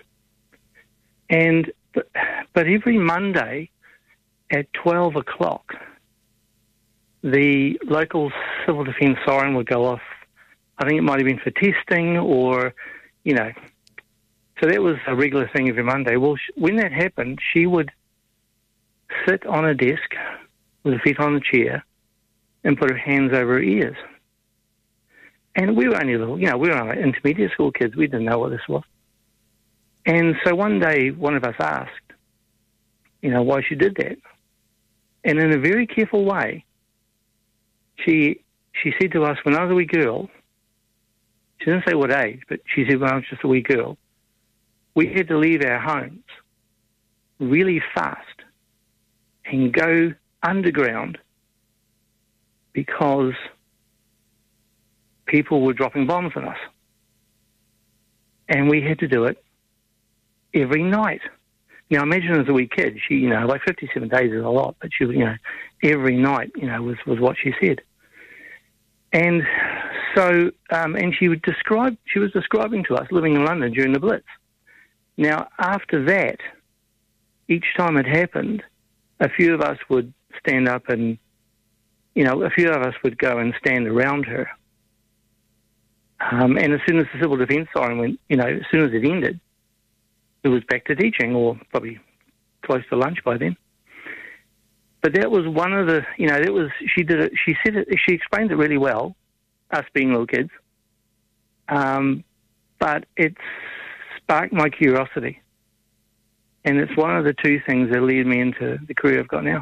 And but, but every Monday at twelve o'clock, the local civil defence siren would go off. I think it might have been for testing or, you know. So that was a regular thing every Monday. Well, sh- when that happened, she would sit on a desk with her feet on the chair and put her hands over her ears. And we were only little, you know, we were only intermediate school kids. We didn't know what this was. And so one day, one of us asked, you know, why she did that. And in a very careful way, she she said to us, when I was a wee girl, she didn't say what age, but she said when I was just a wee girl, we had to leave our homes really fast and go underground because people were dropping bombs on us. And we had to do it every night. Now, imagine as a wee kid, she, you know, like fifty-seven days is a lot, but she, you know, every night, you know, was, was what she said. And so, um, and she would describe, she was describing to us living in London during the Blitz. Now, after that, each time it happened, a few of us would stand up and, you know, a few of us would go and stand around her. Um, and as soon as the civil defence siren went, you know, as soon as it ended, it was back to teaching, or probably close to lunch by then. But that was one of the, you know, that was, she did it, she said it, she explained it really well, us being little kids. Um, but it sparked my curiosity. And it's one of the two things that led me into the career I've got now.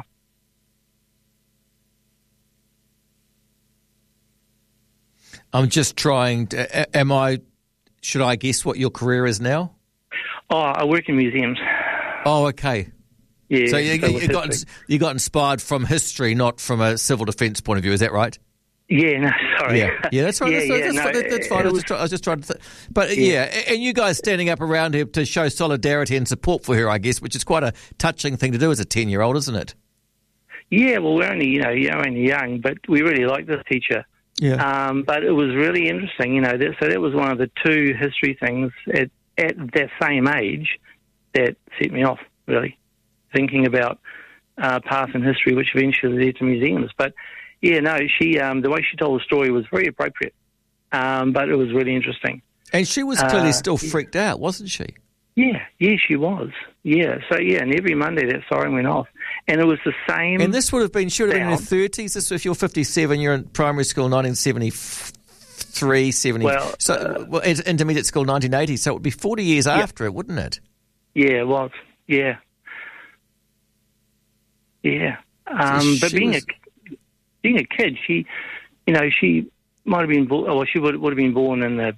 I'm just trying to, am I, should I guess what your career is now? Oh, I work in museums. Oh, okay. Yeah. So you, so you, got, you got inspired from history, not from a civil defence point of view, is that right? Yeah, no, sorry. Yeah, yeah that's right. yeah, that's, yeah, that's, no, that's, that's fine. I was, just try, I was just trying to th- But yeah. yeah, and you guys standing up around her to show solidarity and support for her, I guess, which is quite a touching thing to do as a ten-year-old, isn't it? Yeah, well, we're only, you know, you're only young, but we really like this teacher. Yeah. Um, but it was really interesting, you know, that, so that was one of the two history things at, at that same age that set me off, really, thinking about uh, past and history, which eventually led to museums. But, yeah, no, she um, the way she told the story was very appropriate, um, but it was really interesting. And she was clearly uh, still freaked out, wasn't she? Yeah, yeah, she was. Yeah, so, yeah, and every Monday that siren went off. And it was the same. And this would have been, should have been in sound. her thirties. This, if you're fifty-seven, you're in primary school nineteen seventy-three, seventy. Well, so, uh, well, intermediate school nineteen eighty. So it would be forty years yeah. after it, wouldn't it? Yeah, it was. Yeah. Yeah. Um, So but she being was- a being a kid, she, you know, she might have been born, well, she would, would have been born in the,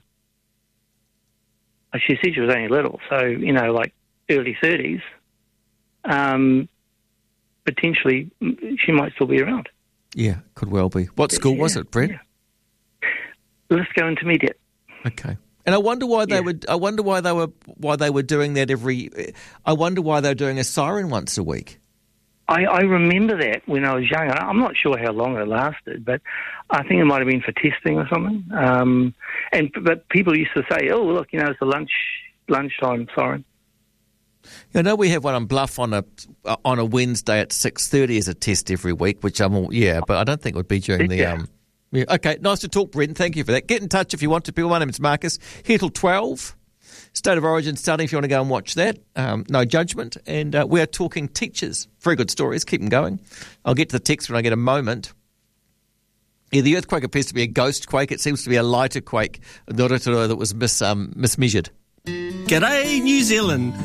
she said she was only little, so, you know, like early thirties. Um, potentially, she might still be around. Yeah, could well be. What school Yeah, was it, Brent? yeah. Let's go intermediate. Okay. And I wonder why they Yeah. would. I wonder why they were. Why they were doing that every. I wonder why they were doing a siren once a week. I, I remember that when I was young. I'm not sure how long it lasted, but I think it might have been for testing or something. Um, and but people used to say, "Oh, look, you know, it's a lunch lunchtime siren." I know we have one on Bluff on a on a Wednesday at six thirty as a test every week, which I'm all yeah, but I don't think it would be during the Yeah. um. Yeah, okay, nice to talk, Brent. Thank you for that. Get in touch if you want to. People, my name is Marcus. Here till twelve. State of Origin starting if you want to go and watch that. Um, no judgment. And uh, we are talking teachers. Very good stories. Keep them going. I'll get to the text when I get a moment. Yeah, the earthquake appears to be a ghost quake. It seems to be a lighter quake that was mis, um, mismeasured. G'day, New Zealand.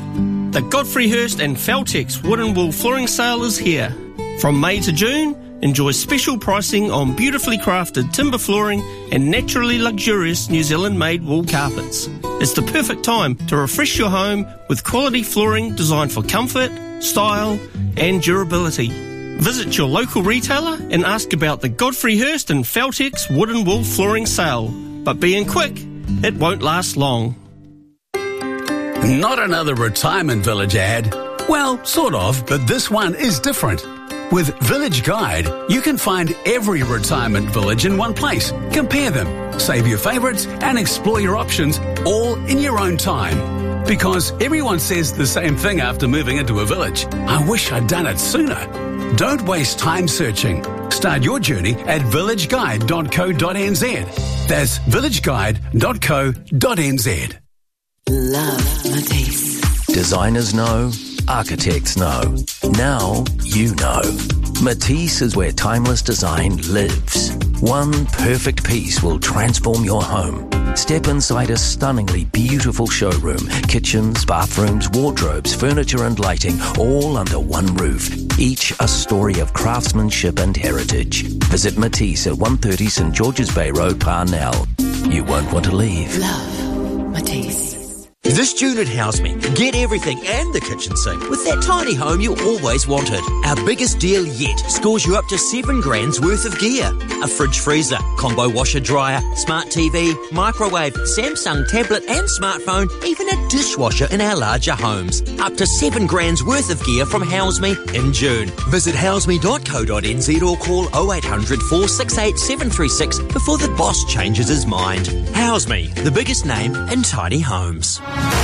The Godfrey Hirst and Feltex Wood and Wool Flooring Sale is here. From May to June, enjoy special pricing on beautifully crafted timber flooring and naturally luxurious New Zealand-made wool carpets. It's the perfect time to refresh your home with quality flooring designed for comfort, style and durability. Visit your local retailer and ask about the Godfrey Hirst and Feltex Wood and Wool Flooring Sale. But being quick, it won't last long. Not another retirement village ad. Well, sort of, but this one is different. With Village Guide, you can find every retirement village in one place. Compare them, save your favourites, and explore your options all in your own time. Because everyone says the same thing after moving into a village. I wish I'd done it sooner. Don't waste time searching. Start your journey at village guide dot co dot n z. That's village guide dot co dot n z. Love Matisse. Designers know, architects know. Now you know. Matisse is where timeless design lives. One perfect piece will transform your home. Step inside a stunningly beautiful showroom. Kitchens, bathrooms, wardrobes, furniture and lighting, all under one roof. Each a story of craftsmanship and heritage. Visit Matisse at one thirty St George's Bay Road, Parnell. You won't want to leave. Love Matisse. This June at Houseme, get everything and the kitchen sink with that tiny home you always wanted. Our biggest deal yet scores you up to seven grand's worth of gear. A fridge freezer, combo washer dryer, smart T V, microwave, Samsung tablet and smartphone, even a dishwasher in our larger homes. Up to seven grand's worth of gear from Houseme in June. Visit houseme dot co dot n z or call oh eight hundred, four six eight, seven three six before the boss changes his mind. Houseme, the biggest name in tiny homes.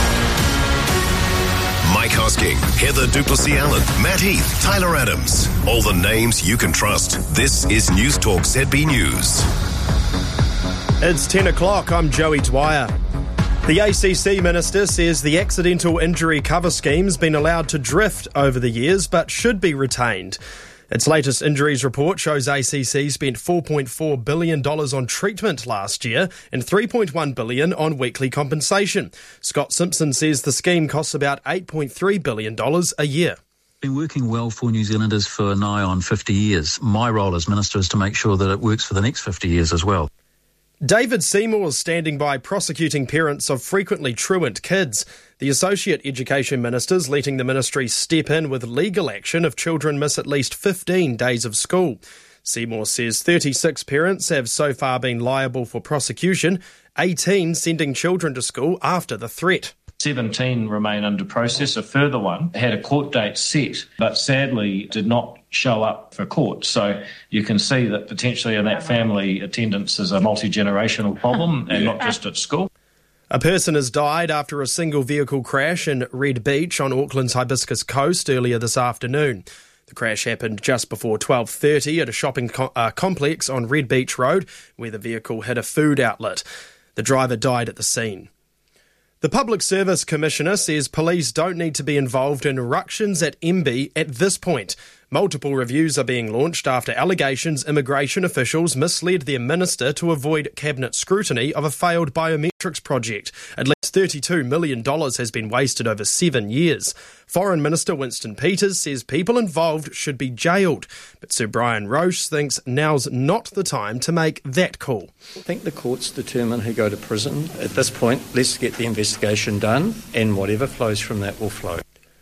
Mike Hosking, Heather Duplessis-Allen, Matt Heath, Tyler Adams. All the names you can trust. This is News Talk Z B News. It's ten o'clock. I'm Joey Dwyer. The A C C Minister says the accidental injury cover scheme's been allowed to drift over the years but should be retained. Its latest injuries report shows A C C spent four point four billion dollars on treatment last year and three point one billion dollars on weekly compensation. Scott Simpson says the scheme costs about eight point three billion dollars a year. Been working well for New Zealanders for nigh on fifty years. My role as Minister is to make sure that it works for the next fifty years as well. David Seymour is standing by prosecuting parents of frequently truant kids. The Associate Education Minister's letting the ministry step in with legal action if children miss at least fifteen days of school. Seymour says thirty-six parents have so far been liable for prosecution, eighteen sending children to school after the threat. seventeen remain under process. A further one had a court date set, but sadly did not show up for court. So you can see that potentially in that family, attendance is a multi-generational problem and not just at school. A person has died after a single vehicle crash in Red Beach on Auckland's Hibiscus Coast earlier this afternoon. The crash happened just before twelve thirty at a shopping co- uh, complex on Red Beach Road, where the vehicle hit a food outlet. The driver died at the scene. The Public Service Commissioner says police don't need to be involved in ructions at M B at this point. Multiple reviews are being launched after allegations immigration officials misled their minister to avoid cabinet scrutiny of a failed biometrics project. At least thirty-two million dollars has been wasted over seven years. Foreign Minister Winston Peters says people involved should be jailed. But Sir Brian Roche thinks now's not the time to make that call. I think the courts determine who go to prison. At this point, let's get the investigation done and whatever flows from that will flow.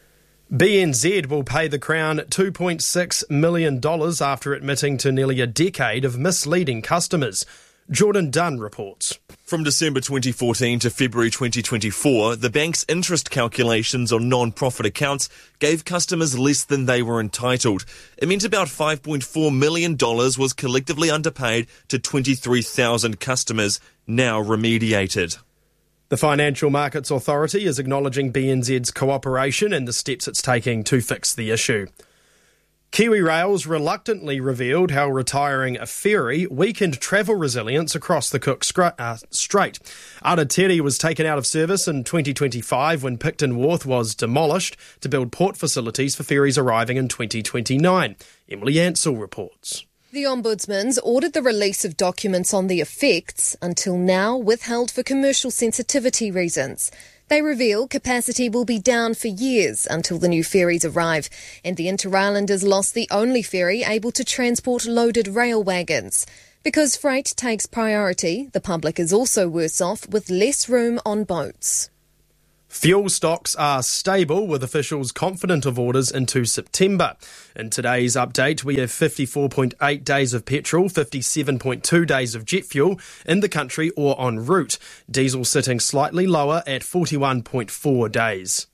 B N Z will pay the Crown two point six million dollars after admitting to nearly a decade of misleading customers. Jordan Dunn reports. From December twenty fourteen to February twenty twenty-four, the bank's interest calculations on non-profit accounts gave customers less than they were entitled. It meant about five point four million dollars was collectively underpaid to twenty-three thousand customers, now remediated. The Financial Markets Authority is acknowledging B N Z's cooperation and the steps it's taking to fix the issue. Kiwi Rails reluctantly revealed how retiring a ferry weakened travel resilience across the Cook uh, Strait. Aratiri was taken out of service in twenty twenty-five when Picton Wharf was demolished to build port facilities for ferries arriving in twenty twenty-nine. Emily Ansell reports. The Ombudsman's ordered the release of documents on the effects, until now withheld for commercial sensitivity reasons. They reveal capacity will be down for years until the new ferries arrive, and the Inter-Islanders lost the only ferry able to transport loaded rail wagons. Because freight takes priority, the public is also worse off with less room on boats. Fuel stocks are stable, with officials confident of orders into September. In today's update, we have fifty-four point eight days of petrol, fifty-seven point two days of jet fuel in the country or en route. Diesel sitting slightly lower at forty-one point four days.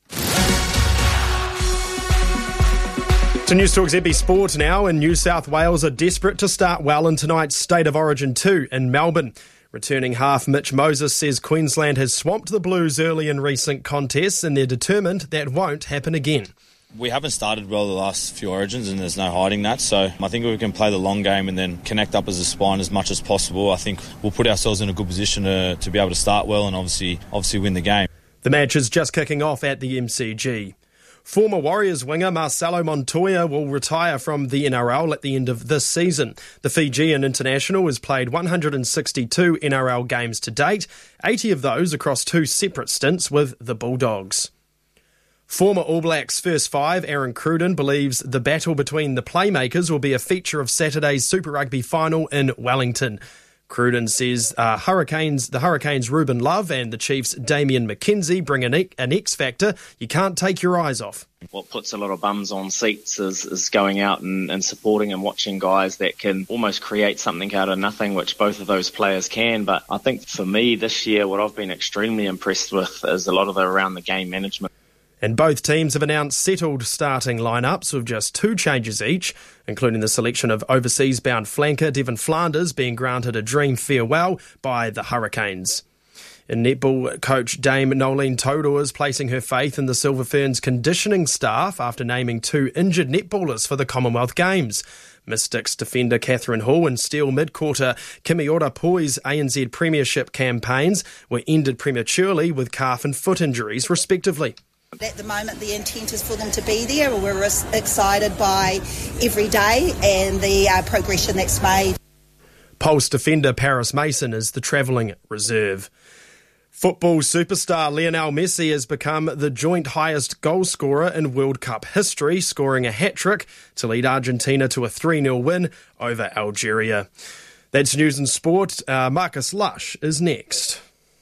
To News Talk Z B Sport now, and New South Wales are desperate to start well in tonight's State of Origin two in Melbourne. Returning half Mitch Moses says Queensland has swamped the Blues early in recent contests, and they're determined that won't happen again. We haven't started well the last few Origins, and there's no hiding that. So I think if we can play the long game and then connect up as a spine as much as possible, I think we'll put ourselves in a good position to, to be able to start well and obviously obviously win the game. The match is just kicking off at the M C G. Former Warriors winger Marcelo Montoya will retire from the N R L at the end of this season. The Fijian international has played one hundred sixty-two N R L games to date, eighty of those across two separate stints with the Bulldogs. Former All Blacks first five Aaron Cruden believes the battle between the playmakers will be a feature of Saturday's Super Rugby final in Wellington. Cruden says uh, Hurricanes, the Hurricanes' Ruben Love and the Chiefs' Damian McKenzie bring an, an X factor you can't take your eyes off. What puts a lot of bums on seats is, is going out and, and supporting and watching guys that can almost create something out of nothing, which both of those players can. But I think for me this year, what I've been extremely impressed with is a lot of the around the game management. And both teams have announced settled starting lineups with just two changes each, including the selection of overseas-bound flanker Devon Flanders being granted a dream farewell by the Hurricanes. In netball, coach Dame Nolene Todor is placing her faith in the Silver Ferns conditioning staff after naming two injured netballers for the Commonwealth Games. Mystics defender Catherine Hall and Steel mid-quarter Kimiora Poi's A N Z Premiership campaigns were ended prematurely with calf and foot injuries, respectively. At the moment, the intent is for them to be there. We're excited by every day and the uh, progression that's made. Pulse defender Paris Mason is the travelling reserve. Football superstar Lionel Messi has become the joint highest goal scorer in World Cup history, scoring a hat-trick to lead Argentina to a three nil win over Algeria. That's news and sport. Uh, Marcus Lush is next.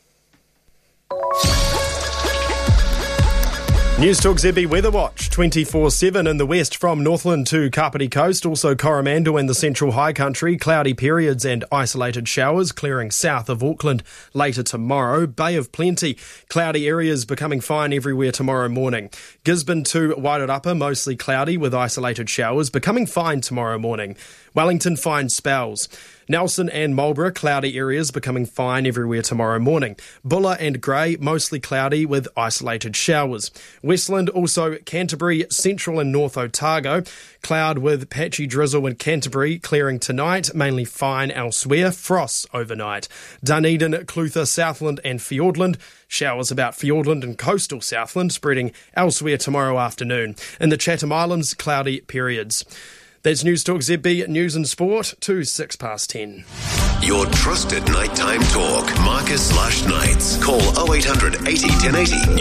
News Talk Z B Weather Watch, twenty-four seven in the west from Northland to Kapiti Coast, also Coromandel and the Central High Country, cloudy periods and isolated showers clearing south of Auckland later tomorrow. Bay of Plenty, cloudy areas becoming fine everywhere tomorrow morning. Gisborne to Wairarapa, mostly cloudy with isolated showers, becoming fine tomorrow morning. Wellington, fine spells. Nelson and Marlborough, cloudy areas becoming fine everywhere tomorrow morning. Bulla and Grey, mostly cloudy with isolated showers. Westland, also Canterbury, Central and North Otago, cloud with patchy drizzle in Canterbury, clearing tonight, mainly fine elsewhere, frosts overnight. Dunedin, Clutha, Southland and Fiordland, showers about Fiordland and coastal Southland, spreading elsewhere tomorrow afternoon. In the Chatham Islands, cloudy periods. That's News Talk Z B News and Sport, to six past ten. Your trusted nighttime talk. Marcus Lush Nights. Call oh eight hundred eighty ten eighty.